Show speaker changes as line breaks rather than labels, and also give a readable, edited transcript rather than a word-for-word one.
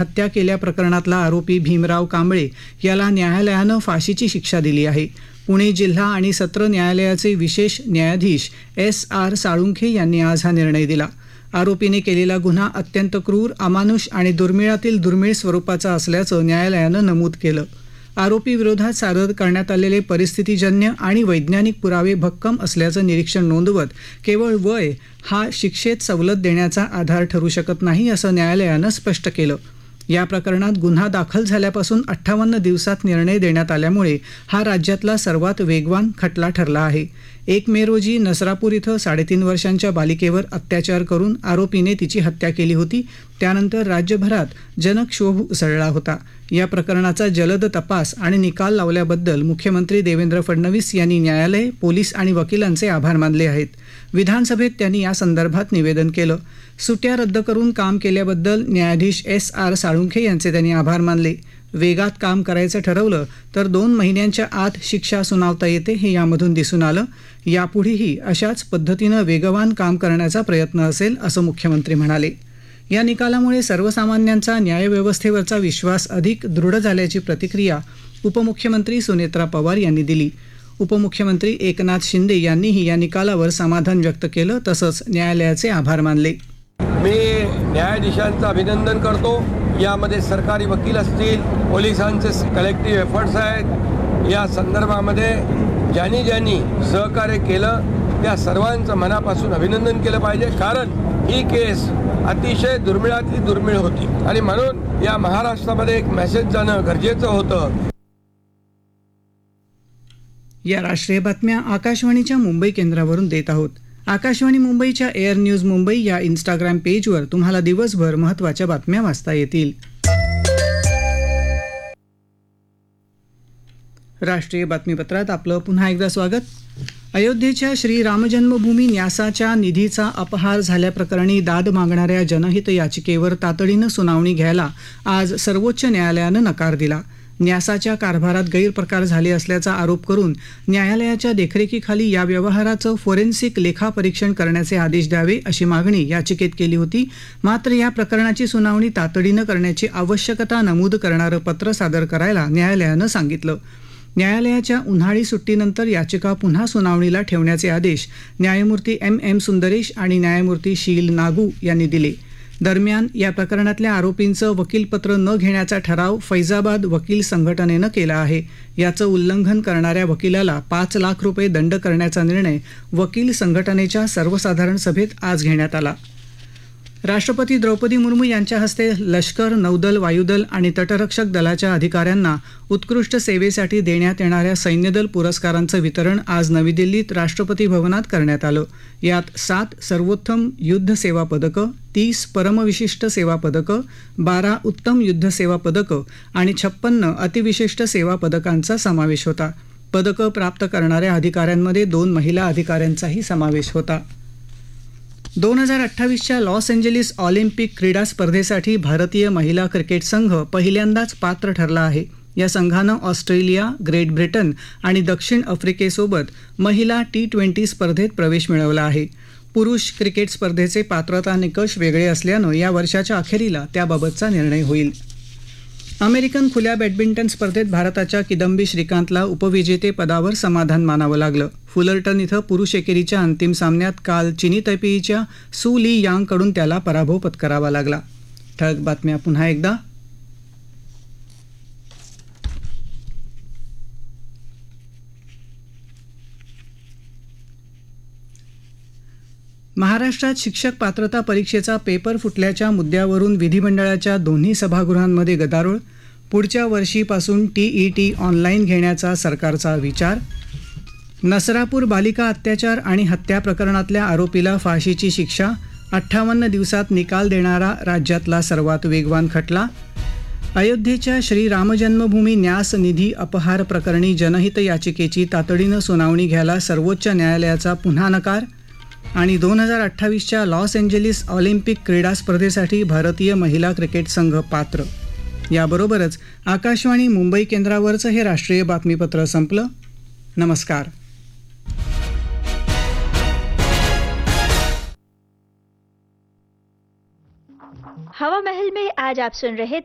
हत्या केल्याप्रकरणातला आरोपी भीमराव कांबळे याला न्यायालयानं फाशीची शिक्षा दिली आहे. पुणे जिल्हा आणि सत्र न्यायालयाचे विशेष न्यायाधीश S.R. साळुंखे यांनी आज हा निर्णय दिला. आरोपीने केलेला गुन्हा अत्यंत क्रूर, अमानुष आणि दुर्मिळातील दुर्मिळ स्वरूपाचा असल्याचं न्यायालयानं नमूद केलं. आरोपीविरोधात सादर करण्यात आलेले परिस्थितीजन्य आणि वैज्ञानिक पुरावे भक्कम असल्याचं निरीक्षण नोंदवत केवळ वय हा शिक्षेत सवलत देण्याचा आधार ठरू शकत नाही, असं न्यायालयानं स्पष्ट केलं. या प्रकरणात गुन्हा दाखल झाल्यापासून 58 दिवसात निर्णय देण्यात आल्यामुळे हा राज्यातला सर्वात वेगवान खटला ठरला आहे. 1 मे रोजी नसरापूर इथं 3.5 वर्षांच्या बालिकेवर अत्याचार करून आरोपीने तिची हत्या केली होती. त्यानंतर राज्यभरात जनक्षोभ उसळला होता. या प्रकरणाचा जलद तपास आणि निकाल लावल्याबद्दल मुख्यमंत्री देवेंद्र फडणवीस यांनी न्यायालय, पोलीस आणि वकिलांचे आभार मानले आहेत. विधानसभेत त्यांनी या संदर्भात निवेदन केलं. सुट्या रद्द करून काम केल्याबद्दल न्यायाधीश S.R. साळुंखे यांचे त्यांनी आभार मानले. वेगात काम करायचं ठरवलं तर 2 महिन्यांच्या आत शिक्षा सुनावता येते, हे यामधून दिसून आलं. यापुढेही अशाच पद्धतीनं वेगवान काम करण्याचा प्रयत्न असेल, असं मुख्यमंत्री म्हणाले. या निकालामुळे सर्वसामान्यांचा न्यायव्यवस्थेवरचा विश्वास अधिक दृढ झाल्याची प्रतिक्रिया उपमुख्यमंत्री सुनेत्रा पवार यांनी दिली. उपमुख्यमंत्री एकनाथ शिंदे यांनीही या निकालावर समाधान व्यक्त केलं, तसंच न्यायालयाचे आभार मानले.
मी न्यायाधीशांचं अभिनंदन करतो. यामध्ये सरकारी वकील असतील, पोलिसांचे कलेक्टिव्ह एफर्ट्स आहेत. या संदर्भामध्ये ज्यांनी सहकार्य केलं त्या सर्वांचं मनापासून अभिनंदन केलं पाहिजे, कारण ही केस अतिशय दुर्मिळातली दुर्मिळ होती आणि म्हणून या महाराष्ट्रामध्ये एक मेसेज जाणं गरजेचं होतं.
या राष्ट्रीय बातम्या आकाशवाणीच्या मुंबई केंद्रावरून देत आहोत. आकाशवाणी मुंबईच्या एअर न्यूज मुंबई या इंस्टाग्राम पेजवर तुम्हाला दिवसभर महत्त्वाच्या बातम्या वाचता येतील. राष्ट्रीय बातमीपत्रात आपलं पुन्हा एकदा स्वागत. अयोध्येच्या श्रीराम जन्मभूमी न्यासाच्या निधीचा अपहार झाल्याप्रकरणी दाद मागणाऱ्या जनहित याचिकेवर तातडीनं सुनावणी घ्यायला आज सर्वोच्च न्यायालयानं नकार दिला. न्यासाच्या कारभारात गैरप्रकार झाले असल्याचा आरोप करून न्यायालयाच्या देखरेखीखाली या व्यवहाराचं फोरेन्सिक लेखापरीक्षण करण्याचे आदेश द्यावे अशी मागणी याचिकेत केली होती. मात्र या प्रकरणाची सुनावणी तातडीनं करण्याची आवश्यकता नमूद करणारं पत्र सादर करायला न्यायालयानं सांगितलं. न्यायालयाच्या उन्हाळी सुट्टीनंतर याचिका पुन्हा सुनावणीला ठेवण्याचे आदेश न्यायमूर्ती M सुंदरेश आणि न्यायमूर्ती शील नागू यांनी दिले. दरम्यान या प्रकरणातल्या आरोपींचं वकीलपत्र न घेण्याचा ठराव फैजाबाद वकील संघटनेनं केला आहे. याचं उल्लंघन करणाऱ्या वकिलाला 5 लाख रुपये दंड करण्याचा निर्णय वकील संघटनेच्या सर्वसाधारण सभेत आज घेण्यात आला. राष्ट्रपती द्रौपदी मुर्मू यांच्या हस्ते लष्कर, नौदल, वायुदल आणि तटरक्षक दलाच्या अधिकाऱ्यांना उत्कृष्ट सेवेसाठी देण्यात येणाऱ्या सैन्यदल पुरस्कारांचं वितरण आज नवी दिल्लीत राष्ट्रपती भवनात करण्यात आलं. यात 7 सर्वोत्तम युद्ध सेवा पदकं, 30 परमविशिष्ट सेवा पदकं, 12 उत्तम युद्ध सेवा पदकं आणि 56 अतिविशिष्ट सेवा पदकांचा समावेश होता. पदकं प्राप्त करणाऱ्या अधिकाऱ्यांमध्ये 2 महिला अधिकाऱ्यांचाही समावेश होता. 2028च्या लॉस एंजेलिस ऑलिम्पिक क्रीडा स्पर्धेसाठी भारतीय महिला क्रिकेट संघ पहिल्यांदाच पात्र ठरला आहे. या संघानं ऑस्ट्रेलिया, ग्रेट ब्रिटन आणि दक्षिण आफ्रिकेसोबत महिला T20 स्पर्धेत प्रवेश मिळवला आहे. पुरुष क्रिकेट स्पर्धेचे पात्रता निकष वेगळे असल्यानं या वर्षाच्या अखेरीला त्याबाबतचा निर्णय होईल. अमेरिकन खुल्या बॅडमिंटन स्पर्धेत भारताच्या किदंबी श्रीकांतला उपविजेते पदावर समाधान मानावं लागलं. फुलर्टन इथं पुरुष एकेरीच्या अंतिम सामन्यात काल चिनी तैपेईच्या सू ली यांगकडून त्याला पराभव पत्करावा लागला. ठळक बातम्या पुन्हा एकदा. महाराष्ट्रात शिक्षक पात्रता परीक्षेचा पेपर फुटल्याच्या मुद्द्यावरून विधिमंडळाच्या दोन्ही सभागृहांमध्ये गदारोळ. पुढच्या वर्षीपासून TET ऑनलाईन घेण्याचा सरकारचा विचार. नसरापूर बालिका अत्याचार आणि हत्या प्रकरणातल्या आरोपीला फाशीची शिक्षा. 58 दिवसात निकाल देणारा राज्यातला सर्वात वेगवान खटला. अयोध्येच्या श्रीराम जन्मभूमी न्यास निधी अपहार प्रकरणी जनहित याचिकेची तातडीनं सुनावणी घ्यायला सर्वोच्च न्यायालयाचा पुन्हा नकार. आणि 2028च्या लॉस एंजेलिस ऑलिम्पिक क्रीडा स्पर्धेसाठी भारतीय महिला क्रिकेट संघ पात्र. याबरोबरच आकाशवाणी मुंबई केंद्रावरचं हे राष्ट्रीय बातमीपत्र संपलं. नमस्कार.
हवा महल में आज आप सुन रहे